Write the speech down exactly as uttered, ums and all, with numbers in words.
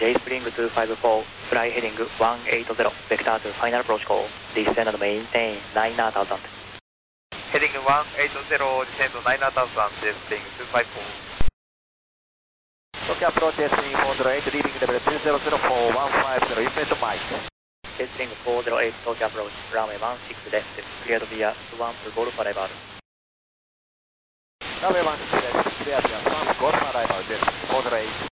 J Spring two five four, fly heading one eight zero, vector to final approach call, descend and maintain nine thousand. Heading one eight zero, descend to nine thousand, J Spring two five four. Tokyo approach J Spring four zero eight, leaving level two zero zero four one five zero, inlet Mike. J Spring four zero eight, Tokyo approach, runway one six left, cleared via Swan to Golf arrival. Runway one six left, cleared via Swan to Golf arrival, J Spring four zero eight.